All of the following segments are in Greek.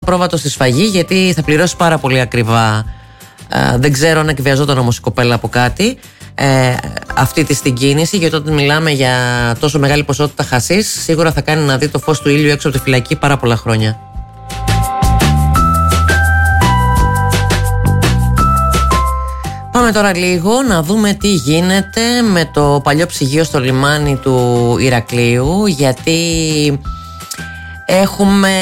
πρόβατο στη σφαγή, γιατί θα πληρώσει πάρα πολύ ακριβά. Δεν ξέρω αν εκβιαζόταν όμως η κοπέλα από κάτι αυτή την κίνηση, γιατί όταν μιλάμε για τόσο μεγάλη ποσότητα χασίς, σίγουρα θα κάνει να δει το φως του ήλιου έξω από τη φυλακή πάρα πολλά χρόνια. Πάμε τώρα λίγο να δούμε τι γίνεται με το παλιό ψυγείο στο λιμάνι του Ηρακλείου, γιατί έχουμε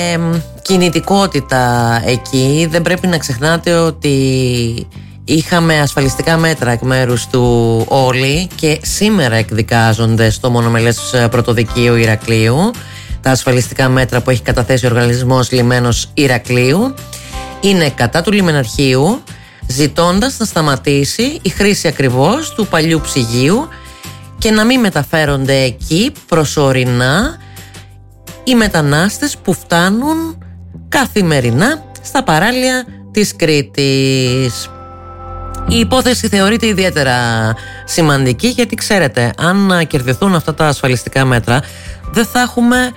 κινητικότητα εκεί. Δεν πρέπει να ξεχνάτε ότι είχαμε ασφαλιστικά μέτρα εκ μέρους του Όλη και σήμερα εκδικάζονται στο μονομελές πρωτοδικείο Ηρακλείου. Τα ασφαλιστικά μέτρα που έχει καταθέσει ο οργανισμός Λιμένος Ηρακλείου είναι κατά του λιμεναρχείου, ζητώντας να σταματήσει η χρήση ακριβώς του παλιού ψυγείου και να μην μεταφέρονται εκεί προσωρινά οι μετανάστες που φτάνουν καθημερινά στα παράλια της Κρήτης. Η υπόθεση θεωρείται ιδιαίτερα σημαντική, γιατί ξέρετε, αν κερδιθούν αυτά τα ασφαλιστικά μέτρα, δεν θα έχουμε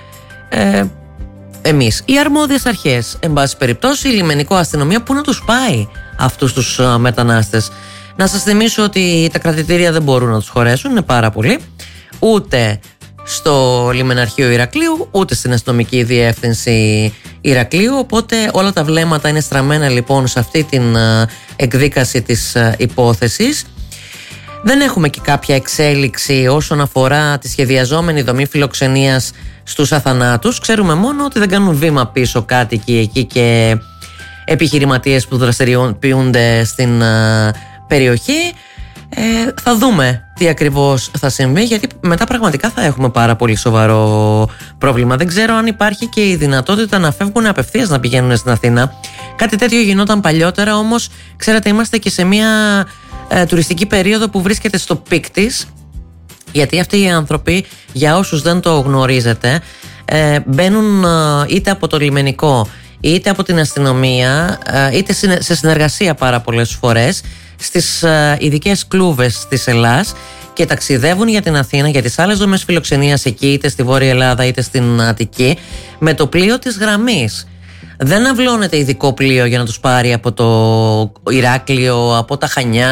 εμείς οι αρμόδιες αρχές, εν πάση περιπτώσει η λιμενικό αστυνομία, που να τους πάει αυτούς τους μετανάστες. Να σας θυμίσω ότι τα κρατητήρια δεν μπορούν να τους χωρέσουν, είναι πάρα πολλοί, ούτε στο λιμεναρχείο Ηρακλείου, ούτε στην αστυνομική διεύθυνση Ηρακλείου, οπότε όλα τα βλέμματα είναι στραμμένα λοιπόν σε αυτή την εκδίκαση της υπόθεσης. Δεν έχουμε και κάποια εξέλιξη όσον αφορά τη σχεδιαζόμενη δομή φιλοξενίας στους αθανάτους. Ξέρουμε μόνο ότι δεν κάνουν βήμα πίσω κάτοικοι εκεί και επιχειρηματίες που δραστηριοποιούνται στην περιοχή. Θα δούμε τι ακριβώς θα συμβεί, γιατί μετά πραγματικά θα έχουμε πάρα πολύ σοβαρό πρόβλημα. Δεν ξέρω αν υπάρχει και η δυνατότητα να φεύγουν απευθείας να πηγαίνουν στην Αθήνα. Κάτι τέτοιο γινόταν παλιότερα, όμως ξέρετε, είμαστε και σε μια τουριστική περίοδο που βρίσκεται στο πικ της, γιατί αυτοί οι άνθρωποι, για όσους δεν το γνωρίζετε, μπαίνουν είτε από το λιμενικό είτε από την αστυνομία, είτε σε συνεργασία πάρα πολλές φορές στις ειδικές κλούβες της Ελλάς και ταξιδεύουν για την Αθήνα, για τις άλλες δομές φιλοξενίας εκεί, είτε στη Βόρεια Ελλάδα είτε στην Αττική, με το πλοίο της γραμμής. Δεν αυλώνεται ειδικό πλοίο για να τους πάρει από το Ηράκλειο, από τα Χανιά,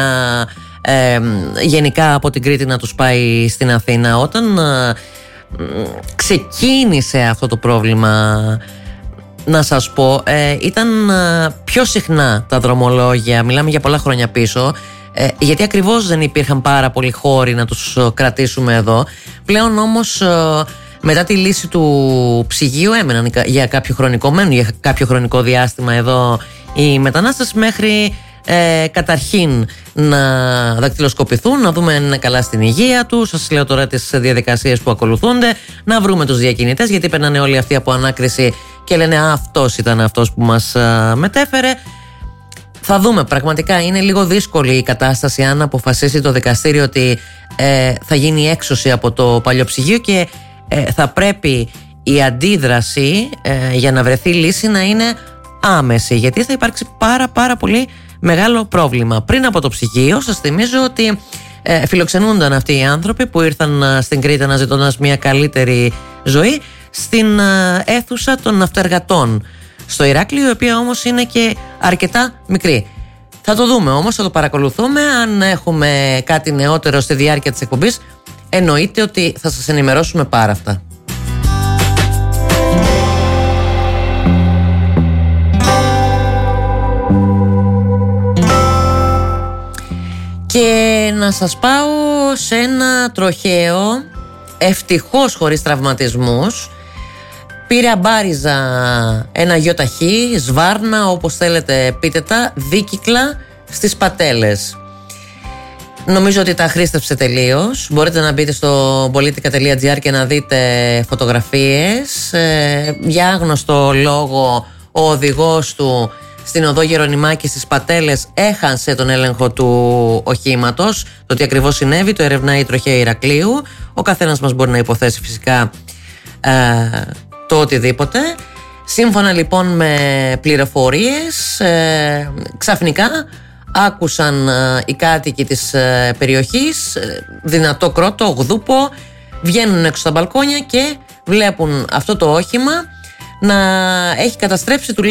γενικά από την Κρήτη να τους πάει στην Αθήνα. Όταν ξεκίνησε αυτό το πρόβλημα, να σας πω, ήταν πιο συχνά τα δρομολόγια, μιλάμε για πολλά χρόνια πίσω, γιατί ακριβώς δεν υπήρχαν πάρα πολλοί χώροι να τους κρατήσουμε εδώ. Πλέον όμως, μετά τη λύση του ψυγείου, έμεναν για κάποιο χρονικό διάστημα εδώ οι μετανάστες, μέχρι καταρχήν να δακτυλοσκοπηθούν, να δούμε αν είναι καλά στην υγεία τους. Σας λέω τώρα τις διαδικασίες που ακολουθούνται, να βρούμε τους διακινητές, γιατί περνάνε όλοι αυτοί από ανάκριση και λένε αυτός ήταν αυτός που μας μετέφερε. Θα δούμε, πραγματικά είναι λίγο δύσκολη η κατάσταση αν αποφασίσει το δικαστήριο ότι θα γίνει έξωση από το παλιό ψυγείο, και θα πρέπει η αντίδραση για να βρεθεί λύση να είναι άμεση, γιατί θα υπάρξει πάρα πολύ μεγάλο πρόβλημα. Πριν από το ψυγείο, σας θυμίζω ότι φιλοξενούνταν αυτοί οι άνθρωποι που ήρθαν στην Κρήτη αναζητώντας μια καλύτερη ζωή στην αίθουσα των ναυτεργατών στο Ηράκλειο, η οποία όμως είναι και αρκετά μικρή. Θα το δούμε όμως, θα το παρακολουθούμε. Αν έχουμε κάτι νεότερο στη διάρκεια της εκπομπής, εννοείται ότι θα σας ενημερώσουμε πάρα αυτά. Και να σας πάω σε ένα τροχαίο, ευτυχώς χωρίς τραυματισμούς. Πήρε αμπάριζα ένα γιοταχή, σβάρνα, όπως θέλετε πείτε τα, δίκυκλα στις πατέλες. Νομίζω ότι τα χρήστευσε τελείως. Μπορείτε να μπείτε στο politica.gr και να δείτε φωτογραφίες. Για άγνωστο λόγο, ο οδηγός του στην οδό Γερονιμάκη στις πατέλες έχασε τον έλεγχο του οχήματος. Το τι ακριβώς συνέβη το ερευνάει η τροχαία Ηρακλείου. Ο καθένας μας μπορεί να υποθέσει φυσικά το οτιδήποτε. Σύμφωνα λοιπόν με πληροφορίες, ξαφνικά άκουσαν οι κάτοικοι της περιοχής δυνατό κρότο, γδούπο, βγαίνουν έξω στα μπαλκόνια και βλέπουν αυτό το όχημα να έχει καταστρέψει τουλάχιστον